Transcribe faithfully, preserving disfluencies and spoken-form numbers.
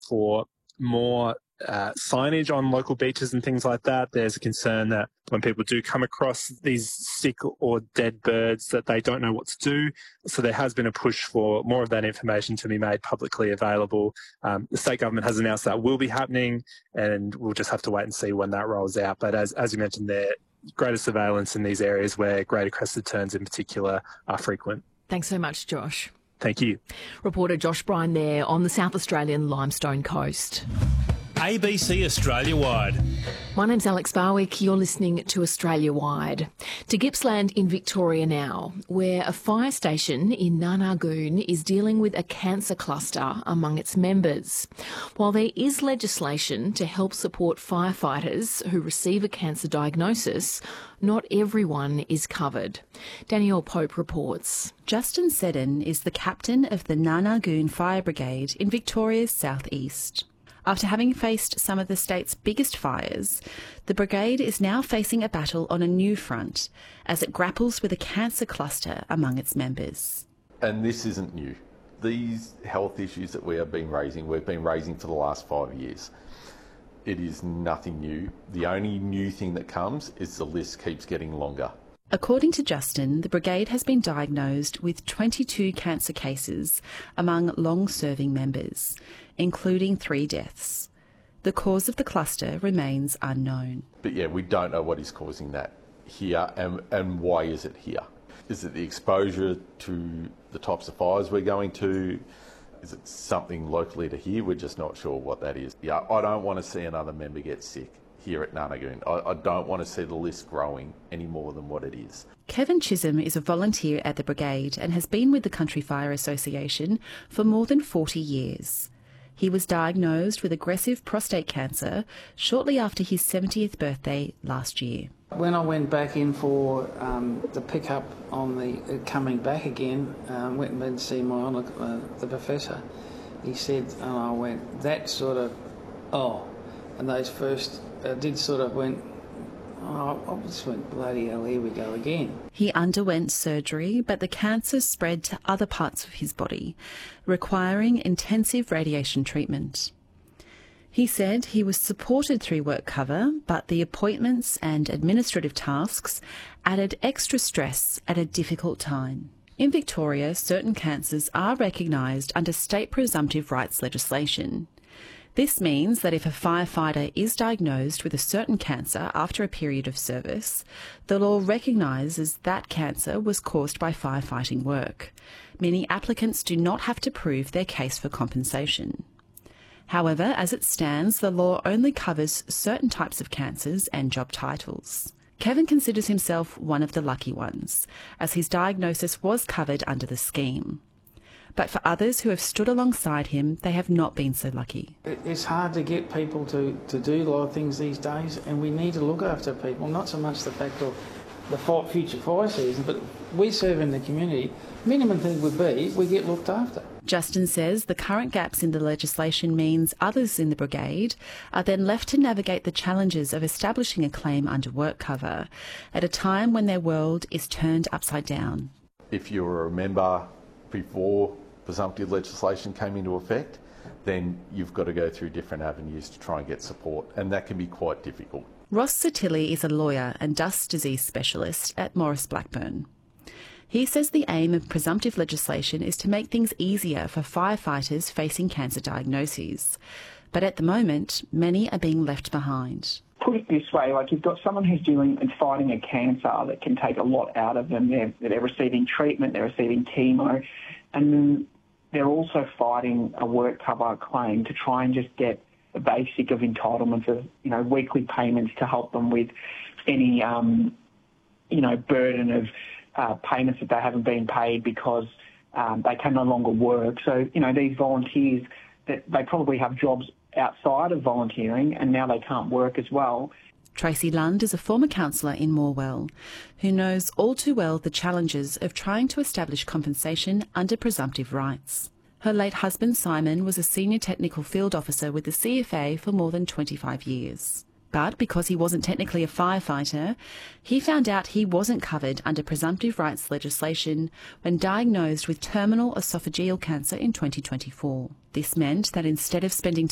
for more uh, signage on local beaches and things like that. There's a concern that when people do come across these sick or dead birds that they don't know what to do. So there has been a push for more of that information to be made publicly available. Um, the state government has announced that will be happening, and we'll just have to wait and see when that rolls out. But as, as you mentioned there, greater surveillance in these areas where greater crested terns in particular are frequent. Thanks so much, Josh. Thank you. Reporter Josh Brine there on the South Australian Limestone Coast. A B C Australia Wide. My name's Alex Barwick. You're listening to Australia Wide. To Gippsland in Victoria now, where a fire station in Nanargoon is dealing with a cancer cluster among its members. While there is legislation to help support firefighters who receive a cancer diagnosis, not everyone is covered. Danielle Pope reports. Justin Seddon is the captain of the Nanargoon Fire Brigade in Victoria's southeast. After having faced some of the state's biggest fires, the brigade is now facing a battle on a new front as it grapples with a cancer cluster among its members. And this isn't new. These health issues that we have been raising, we've been raising for the last five years. It is nothing new. The only new thing that comes is the list keeps getting longer. According to Justin, the brigade has been diagnosed with twenty-two cancer cases among long-serving members, including three deaths. The cause of the cluster remains unknown. But yeah, we don't know what is causing that here, and, and why is it here? Is it the exposure to the types of fires we're going to? Is it something locally to here? We're just not sure what that is. Yeah, I don't want to see another member get sick here at Nanargoon. I, I don't want to see the list growing any more than what it is. Kevin Chisholm is a volunteer at the brigade and has been with the Country Fire Association for more than forty years. He was diagnosed with aggressive prostate cancer shortly after his seventieth birthday last year. When I went back in for um, the pickup on the uh, coming back again, um, went and went to see my honour, uh, the professor, he said, and I went, that sort of, oh, and those first, uh, did sort of went, oh, I just went, bloody hell, here we go again. He underwent surgery, but the cancer spread to other parts of his body, requiring intensive radiation treatment. He said he was supported through work cover, but the appointments and administrative tasks added extra stress at a difficult time. In Victoria, certain cancers are recognised under state presumptive rights legislation. This means that if a firefighter is diagnosed with a certain cancer after a period of service, the law recognises that cancer was caused by firefighting work, meaning applicants do not have to prove their case for compensation. However, as it stands, the law only covers certain types of cancers and job titles. Kevin considers himself one of the lucky ones, as his diagnosis was covered under the scheme. But for others who have stood alongside him, they have not been so lucky. It's hard to get people to, to do a lot of things these days, and we need to look after people, not so much the fact of the future fire season, but we serve in the community. Minimum thing would be we get looked after. Justin says the current gaps in the legislation means others in the brigade are then left to navigate the challenges of establishing a claim under work cover at a time when their world is turned upside down. If you were a member before presumptive legislation came into effect, then you've got to go through different avenues to try and get support, and that can be quite difficult. Ross Satilli is a lawyer and dust disease specialist at Maurice Blackburn. He says the aim of presumptive legislation is to make things easier for firefighters facing cancer diagnoses. But at the moment, many are being left behind. Put it this way, like you've got someone who's dealing and fighting a cancer that can take a lot out of them. They're, they're receiving treatment, they're receiving chemo, and then they're also fighting a work cover claim to try and just get the basic of entitlements of, you know, weekly payments to help them with any, um, you know, burden of uh, payments that they haven't been paid because um, they can no longer work. So, you know, these volunteers, that they probably have jobs outside of volunteering and now they can't work as well. Tracy Lund is a former councillor in Morwell who knows all too well the challenges of trying to establish compensation under presumptive rights. Her late husband Simon was a senior technical field officer with the C F A for more than twenty-five years. But because he wasn't technically a firefighter, he found out he wasn't covered under presumptive rights legislation when diagnosed with terminal esophageal cancer in twenty twenty-four. This meant that instead of spending